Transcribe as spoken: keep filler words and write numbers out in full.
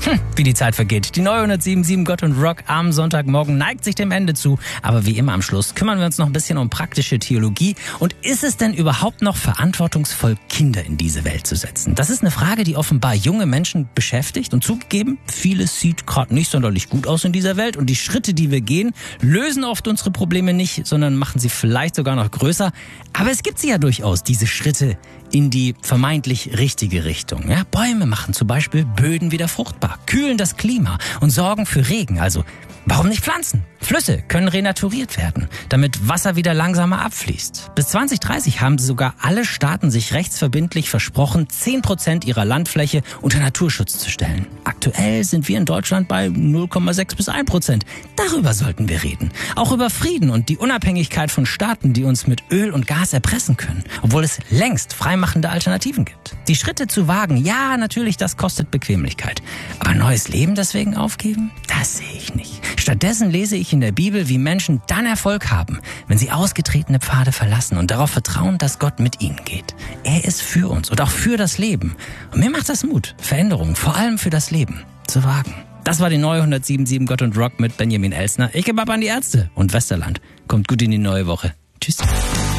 Hm, wie die Zeit vergeht. Die neue hundertsieben Komma sieben Gott und Rock am Sonntagmorgen neigt sich dem Ende zu. Aber wie immer am Schluss kümmern wir uns noch ein bisschen um praktische Theologie. Und ist es denn überhaupt noch verantwortungsvoll, Kinder in diese Welt zu setzen? Das ist eine Frage, die offenbar junge Menschen beschäftigt. Und zugegeben, vieles sieht gerade nicht sonderlich gut aus in dieser Welt. Und die Schritte, die wir gehen, lösen oft unsere Probleme nicht, sondern machen sie vielleicht sogar noch größer. Aber es gibt sie ja durchaus, diese Schritte in die vermeintlich richtige Richtung. Ja, Bäume machen zum Beispiel Böden wieder fruchtbar, kühlen das Klima und sorgen für Regen. Also warum nicht Pflanzen? Flüsse können renaturiert werden, damit Wasser wieder langsamer abfließt. Bis zwanzig dreißig haben sogar alle Staaten sich rechtsverbindlich versprochen, zehn Prozent ihrer Landfläche unter Naturschutz zu stellen. Aktuell sind wir in Deutschland bei null Komma sechs bis ein Prozent. Darüber sollten wir reden. Auch über Frieden und die Unabhängigkeit von Staaten, die uns mit Öl und Gas erpressen können, obwohl es längst freimachende Alternativen gibt. Die Schritte zu wagen, ja, natürlich, das kostet Bequemlichkeit. Aber neues Leben deswegen aufgeben? Das sehe ich nicht. Stattdessen lese ich in der Bibel, wie Menschen dann Erfolg haben, wenn sie ausgetretene Pfade verlassen und darauf vertrauen, dass Gott mit ihnen geht. Er ist für uns und auch für das Leben. Und mir macht das Mut, Veränderungen, vor allem für das Leben, zu wagen. Das war die neue hundertsieben Komma sieben Gott und Rock mit Benjamin Elsner. Ich gebe ab an die Ärzte und Westerland. Kommt gut in die neue Woche. Tschüss.